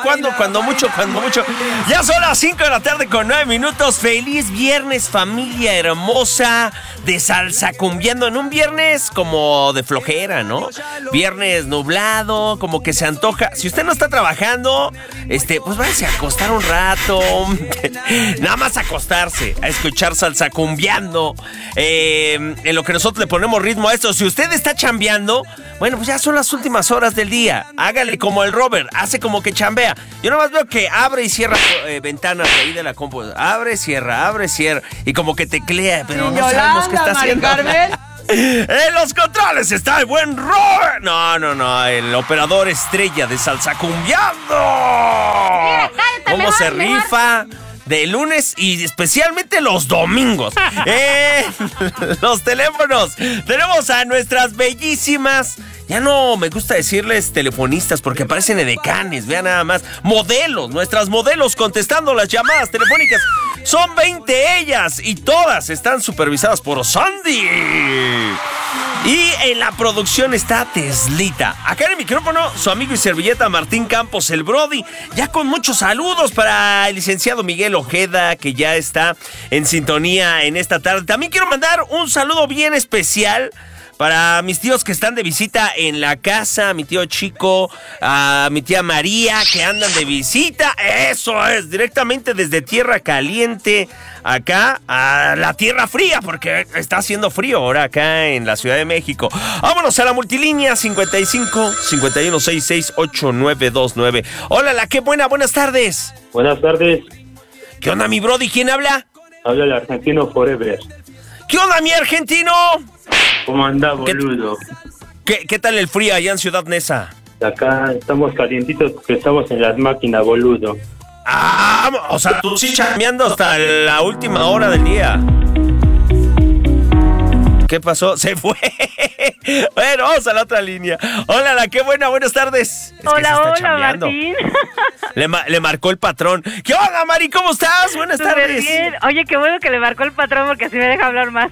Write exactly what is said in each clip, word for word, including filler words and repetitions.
cuando, cuando mucho, cuando mucho. Ya son las cinco de la tarde con nueve minutos. Feliz viernes, familia hermosa de salsa cumbiando en un viernes como de flojera, ¿no? Viernes nublado, como que se antoja. Si usted no está trabajando, este, pues váyase a acostar un rato. Nada más acostarse, a escuchar salsa cumbiando. Eh, en lo que nosotros le ponemos ritmo a esto. Si usted está chambeando, bueno, pues ya son las últimas horas del día. Hágale como el Robert, hace como que chambea. Yo nada más veo que abre y cierra eh, ventanas de ahí de la compu. Abre, cierra, abre, cierra. Y como que teclea, pero no Yolanda, sabemos qué está Mari haciendo. Carmen. En los controles está el buen Robert. No, no, no, el operador estrella de salsa cumbiando. Mira, cállate, ¿Cómo mejor, se mejor. rifa? De lunes y especialmente los domingos. Eh, los teléfonos. Tenemos a nuestras bellísimas, ya no me gusta decirles telefonistas porque parecen edecanes, vean nada más. Modelos, nuestras modelos contestando las llamadas telefónicas. Son veinte ellas y todas están supervisadas por Sandy. Y en la producción está Teslita. Acá en el micrófono, su amigo y servilleta Martín Campos, el Brody. Ya con muchos saludos para el licenciado Miguel Ojeda, que ya está en sintonía en esta tarde. También quiero mandar un saludo bien especial para mis tíos que están de visita en la casa, a mi tío Chico, a mi tía María, que andan de visita. Eso es, directamente desde Tierra Caliente, acá a la Tierra Fría, porque está haciendo frío ahora acá en la Ciudad de México. Vámonos a la multilínea cincuenta y cinco, cincuenta y uno, sesenta y seis, ochenta y nueve veintinueve. Hola, la qué buena, buenas tardes. Buenas tardes. ¿Qué onda, mi Brody? ¿Quién habla? Habla el argentino Forever. ¿Qué onda, mi argentino? ¿Cómo anda, boludo? ¿Qué, qué tal el frío allá en Ciudad Neza? Acá estamos calientitos porque estamos en las máquinas, boludo. Ah, o sea, tú sí chameando hasta la última hora del día. ¿Qué pasó? Se fue. Bueno, vamos a la otra línea. Hola, la qué buena, buenas tardes. Es hola, hola, chambeando. Martín. Le, ma- le marcó el patrón. ¿Qué onda, Mari? ¿Cómo estás? Buenas Súper tardes. bien. Oye, qué bueno que le marcó el patrón porque así me deja hablar más.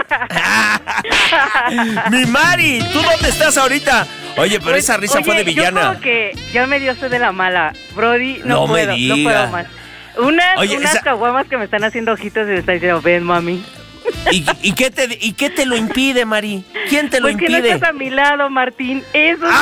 Mi Mari, ¿tú dónde estás ahorita? Oye, pero Pues, esa risa oye, fue de villana. Yo como que ya me dio sed de la mala. Brody, no, No me puedo, diga. no puedo más. Unas, Oye, unas esa- caguamas que me están haciendo ojitos y me están diciendo, ven, mami. ¿Y, y, qué te, ¿Y qué te lo impide, Mari? ¿Quién te lo Pues que no impide? estás a mi lado, Martín. Eso es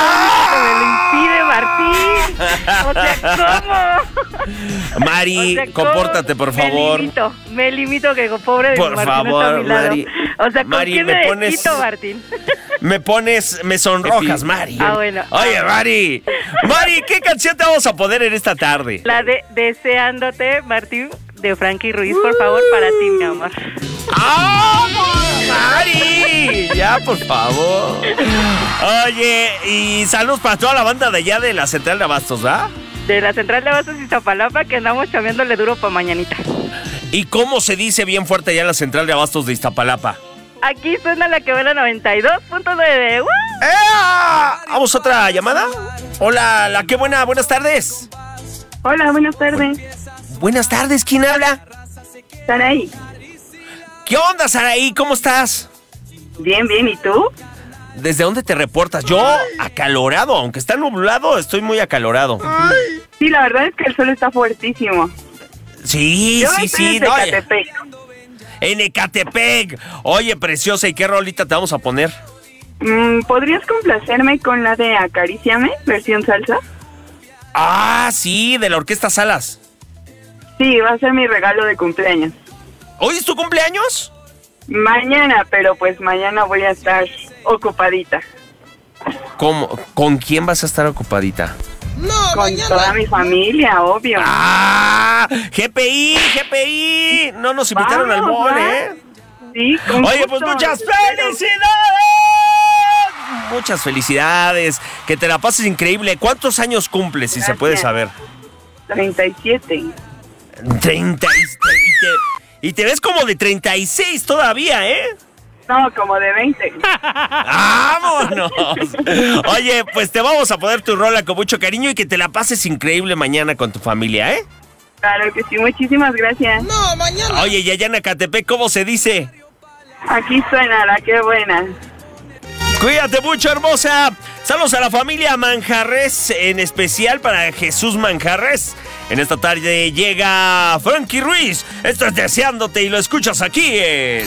¡Ah! lo único que me lo impide, Martín. O sea, ¿cómo? Mari, O sea, ¿cómo? compórtate, por favor. Me limito, me limito que pobre de Por mi Martín favor, no está a mi lado. Mari. O sea, ¿con Mari, quién me me pones- desquito, Martín? Me pones, me sonrojas, Mari. Ah, bueno. Oye, Mari. Mari, ¿qué canción te vamos a poner en esta tarde? La de Deseándote, Martín, de Frankie Ruiz, por favor, para ti, mi amor. ¡Ah, Mari! Ya, por favor. Oye, y saludos para toda la banda de allá de la Central de Abastos, ¿va? De la Central de Abastos y Iztapalapa, que andamos chameándole duro para mañanita. ¿Y cómo se dice bien fuerte allá en la Central de Abastos de Iztapalapa? Aquí suena la que buena noventa y dos punto nueve. ¡Uh! ¡Ea! ¿Vamos a otra llamada? Hola, la qué buena, buenas tardes. Hola, buenas tardes. Buenas tardes, ¿quién habla? Saraí. ¿Qué onda, Saraí? ¿Cómo estás? Bien, bien, ¿y tú? ¿Desde dónde te reportas? Yo, acalorado, aunque está nublado, estoy muy acalorado. Sí, la verdad es que el sol está fuertísimo. Sí, Yo sí, estoy sí. en no, Ecatepec. en Ecatepec. Oye, preciosa, ¿y qué rolita te vamos a poner? Mm, ¿Podrías complacerme con la de Acaríciame, versión salsa? Ah, sí, de la Orquesta Salas. Sí, va a ser mi regalo de cumpleaños. ¿Hoy es tu cumpleaños? Mañana, pero pues mañana voy a estar ocupadita. ¿Cómo? ¿Con quién vas a estar ocupadita? Con toda mi familia, obvio. ¡Ah! G P I, G P I. No nos invitaron al Vamos, mall, ¿va? ¿eh? Sí, con Oye, gusto. pues muchas felicidades. Muchas felicidades. Que te la pases increíble. ¿Cuántos años cumples, si se Gracias. puede saber? treinta y siete. treinta y, y, te, y te ves como de treinta y seis todavía, ¿eh? No, como de veinte. ¡Vámonos! Oye, pues te vamos a poner tu rola con mucho cariño y que te la pases increíble mañana con tu familia, ¿eh? Claro que sí, muchísimas gracias. No, mañana. Oye, y allá en Ecatepec, ¿cómo se dice? Aquí suena la que buena. Cuídate mucho, hermosa. Saludos a la familia Manjarres, en especial para Jesús Manjarres. En esta tarde llega Frankie Ruiz. Esto es Deseándote y lo escuchas aquí en...